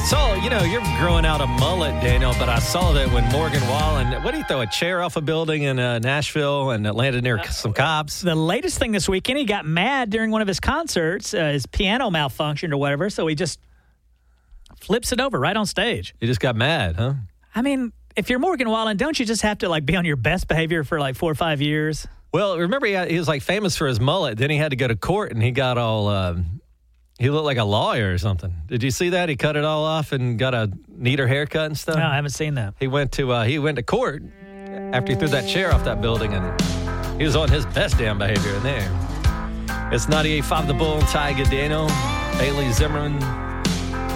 saw, you're growing out a mullet, Daniel, but I saw that when Morgan Wallen, what did he throw, a chair off a building in Nashville and it landed near some cops? The latest thing this weekend, he got mad during one of his concerts. His piano malfunctioned or whatever, so he just flips it over right on stage. He just got mad, huh? I mean, if you're Morgan Wallen, don't you just have to be on your best behavior for 4 or 5 years? Well, remember he was famous for his mullet. Then he had to go to court and he got all... He looked like a lawyer or something. Did you see that? He cut it all off and got a neater haircut and stuff. No, I haven't seen that. He went to court after he threw that chair off that building, and he was on his best damn behavior in there. It's 98.5 The Bull, Tiger Daniel, Bailey Zimmerman.